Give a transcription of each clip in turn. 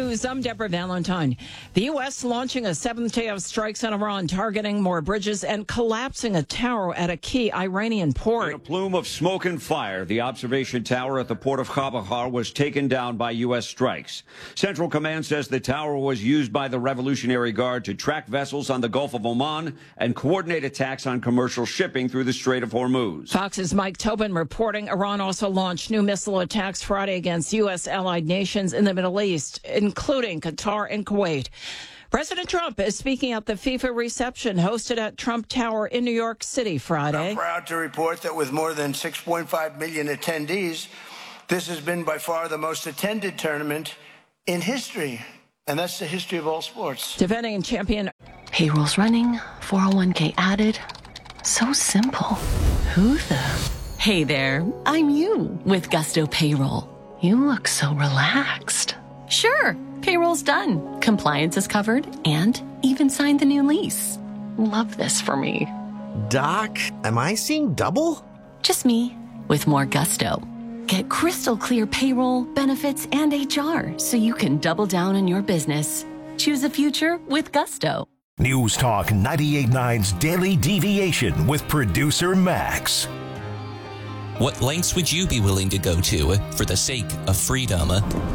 News. I'm Deborah Valentine. The U.S. launching a seventh day of strikes on Iran, targeting more bridges and collapsing a tower at a key Iranian port. In a plume of smoke and fire, the observation tower at the port of Chabahar was taken down by U.S. strikes. Central Command says the tower was used by the Revolutionary Guard to track vessels on the Gulf of Oman and coordinate attacks on commercial shipping through the Strait of Hormuz. Fox's Mike Tobin reporting Iran also launched new missile attacks Friday against U.S. allied nations in the Middle East, including Qatar and Kuwait. President Trump is speaking at the FIFA reception hosted at Trump Tower in New York City Friday. I'm proud to report that with more than 6.5 million attendees, this has been by far the most attended tournament in history. And that's the history of all sports. Defending champion. Payroll's running, 401k added. So simple. Who the? Hey there, I'm you with Gusto Payroll. You look so relaxed. Sure, payroll's done. Compliance is covered and even signed the new lease. Love this for me. Doc, am I seeing double? Just me with more gusto. Get crystal clear payroll, benefits, and HR so you can double down on your business. Choose a future with Gusto. News Talk 98.9's Daily Deviation with producer Max. What lengths would you be willing to go to for the sake of freedom?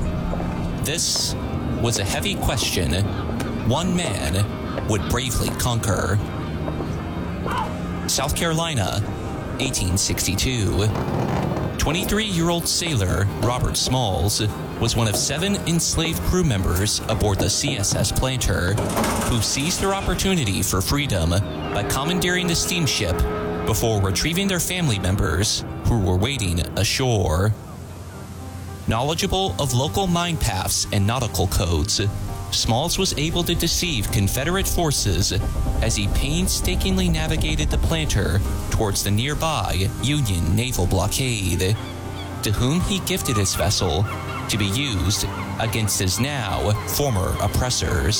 This was a heavy question one man would bravely conquer. South Carolina, 1862. 23-year-old sailor Robert Smalls was one of 7 enslaved crew members aboard the CSS Planter who seized their opportunity for freedom by commandeering the steamship before retrieving their family members who were waiting ashore. Knowledgeable of local mine paths and nautical codes, Smalls was able to deceive Confederate forces as he painstakingly navigated the Planter towards the nearby Union naval blockade, to whom he gifted his vessel to be used against his now former oppressors.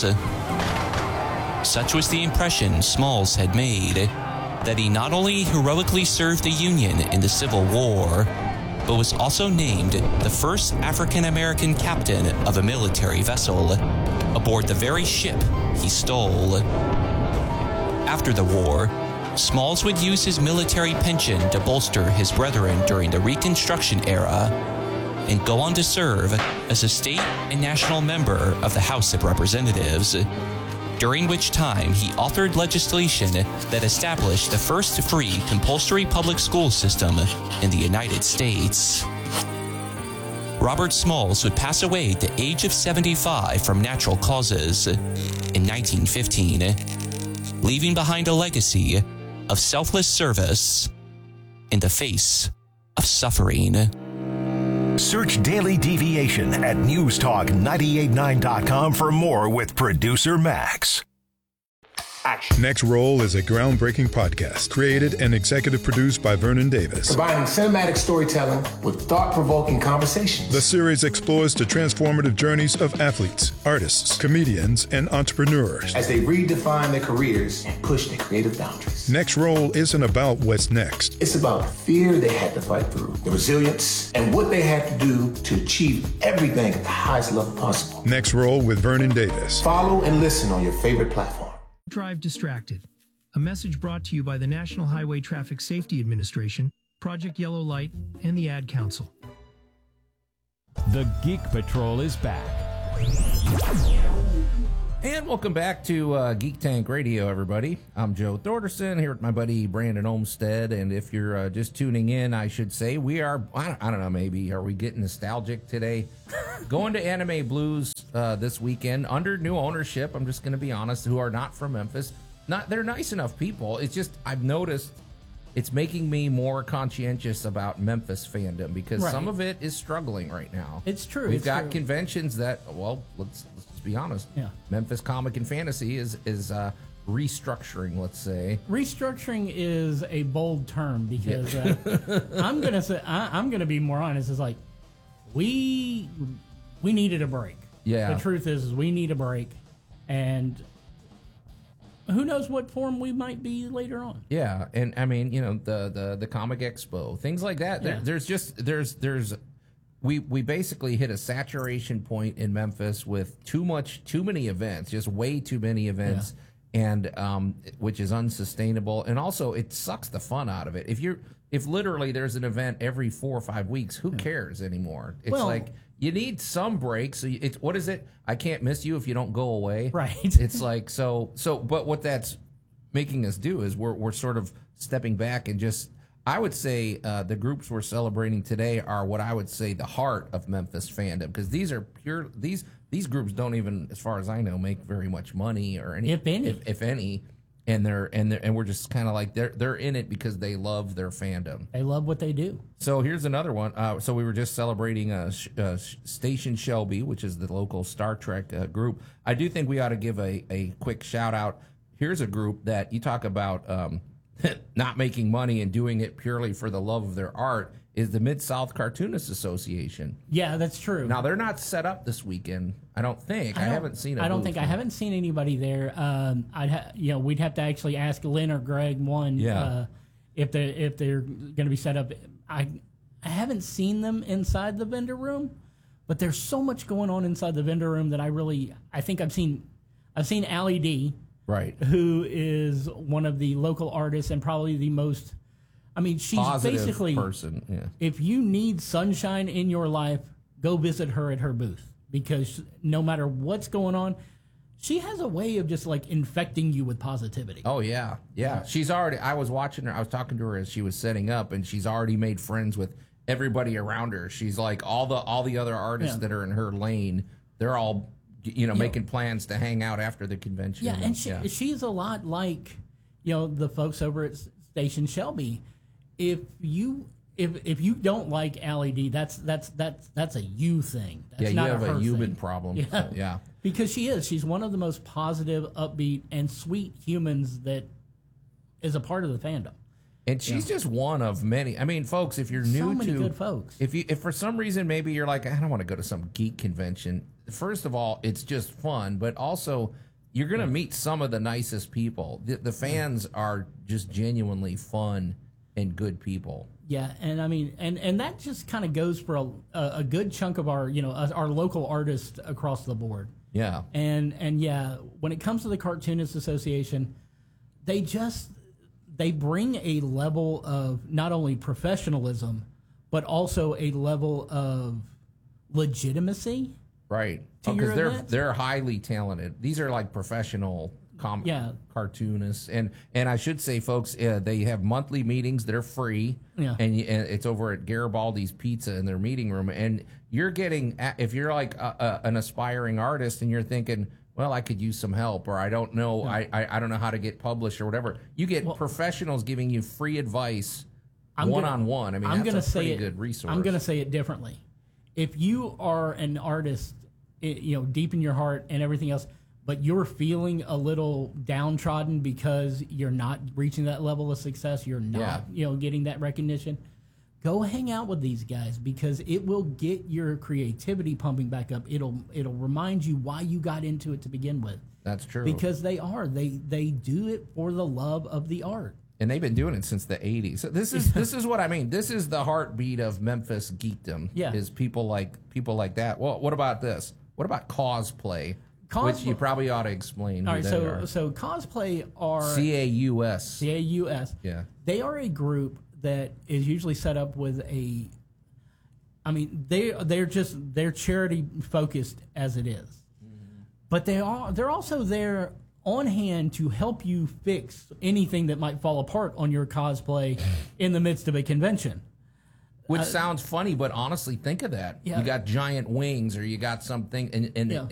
Such was the impression Smalls had made that he not only heroically served the Union in the Civil War, but was also named the first African-American captain of a military vessel aboard the very ship he stole. After the war, Smalls would use his military pension to bolster his brethren during the Reconstruction era and go on to serve as a state and national member of the House of Representatives, during which time he authored legislation that established the first free compulsory public school system in the United States. Robert Smalls would pass away at the age of 75 from natural causes in 1915, leaving behind a legacy of selfless service in the face of suffering. Search Daily Deviation at newstalk989.com for more with producer Max. Action. Next Roll is a groundbreaking podcast created and executive produced by Vernon Davis. Combining cinematic storytelling with thought-provoking conversations. The series explores the transformative journeys of athletes, artists, comedians, and entrepreneurs as they redefine their careers and push their creative boundaries. Next Roll isn't about what's next. It's about the fear they had to fight through, the resilience, and what they had to do to achieve everything at the highest level possible. Next Roll with Vernon Davis. Follow and listen on your favorite platform. Drive Distracted, a message brought to you by the National Highway Traffic Safety Administration, Project Yellow Light, and the Ad Council. The Geek Patrol is back. And welcome back to Geek Tank Radio, everybody. I'm Joe Thorderson here with my buddy Brandon Olmstead. And if you're just tuning in, I should say we are, I don't know, maybe, are we getting nostalgic today? Going to Anime Blues this weekend under new ownership. I'm just going to be honest, who are not from Memphis. They're nice enough people. It's just, I've noticed it's making me more conscientious about Memphis fandom because some of it is struggling right now. It's true. We've got conventions that, well, let's be honest. Yeah. Memphis Comic and Fantasy is restructuring, let's say. Restructuring is a bold term because I'm gonna be more honest. It's like we needed a break. Yeah. The truth is we need a break, and who knows what form we might be later on. Yeah, and I mean, you know, the Comic Expo, things like that. Yeah. There's we basically hit a saturation point in Memphis with too many events, just way too many events, and which is unsustainable. And also, it sucks the fun out of it. If literally there's an event every 4 or 5 weeks, who cares anymore? It's like you need some breaks. So it's what is it? I can't miss you if you don't go away. Right. It's like so. But what that's making us do is we're sort of stepping back and just. I would say the groups we're celebrating today are what I would say the heart of Memphis fandom, because these are pure. These groups don't even, as far as I know, make very much money or any, if any. And we're just kind of like they're in it because they love their fandom. They love what they do. So here's another one. So we were just celebrating Station Shelby, which is the local Star Trek group. I do think we ought to give a quick shout out. Here's a group that you talk about not making money and doing it purely for the love of their art. Is the Mid-South Cartoonists Association. Yeah, that's true. Now, they're not set up this weekend, I don't think. I haven't seen a I don't booth. think I haven't seen anybody there. We'd have to actually ask Lynn or Greg if they're going to be set up. I haven't seen them inside the vendor room, but there's so much going on inside the vendor room that I think I've seen Allie D, right, who is one of the local artists and probably the most. I mean, she's positive basically person. Yeah. If you need sunshine in your life, go visit her at her booth, because no matter what's going on, she has a way of just like infecting you with positivity. Oh yeah, yeah. She's already. I was watching her. I was talking to her as she was setting up, and she's already made friends with everybody around her. She's like all the other artists that are in her lane. They're all making plans to hang out after the convention. Yeah, and she's a lot like the folks over at Station Shelby. If you don't like Allie D, that's a you thing. That's you not have a a human thing. problem. Yeah. So, yeah, because she's one of the most positive, upbeat, and sweet humans that is a part of the fandom. And she's just one of many. I mean, folks, if you're new so many to good folks, if for some reason maybe you're like, I don't want to go to some geek convention. First of all, it's just fun, but also you're going to meet some of the nicest people. The fans are just genuinely fun and good people. Yeah, and I mean, and that just kind of goes for a good chunk of our our local artists across the board. Yeah, and yeah, when it comes to the Cartoonists Association, they bring a level of not only professionalism, but also a level of legitimacy. Right, because they're highly talented. These are like professional cartoonists, and I should say, folks, they have monthly meetings. They're free, and it's over at Garibaldi's Pizza in their meeting room. And you're getting, if you're like an aspiring artist, and you're thinking, well, I could use some help, or I don't know, I don't know how to get published or whatever. You get professionals giving you free advice, one-on-one. I mean, that's a pretty good resource. I'm going to say it differently. If you are an artist, deep in your heart and everything else, but you're feeling a little downtrodden because you're not reaching that level of success, you're not, getting that recognition, go hang out with these guys, because it will get your creativity pumping back up. It'll remind you why you got into it to begin with. That's true. Because they do it for the love of the art. And they've been doing it since the 80s. So this is what I mean. This is the heartbeat of Memphis geekdom. Yeah. Is people like that. Well, what about this? What about cosplay? Which you probably ought to explain. All right, so cosplay are CAUS. CAUS. Yeah. They are a group that is usually set up with they're charity focused as it is. Mm-hmm. But they're also there on hand to help you fix anything that might fall apart on your cosplay in the midst of a convention. Which sounds funny, but honestly, think of that. Yeah. You got giant wings, or you got something, and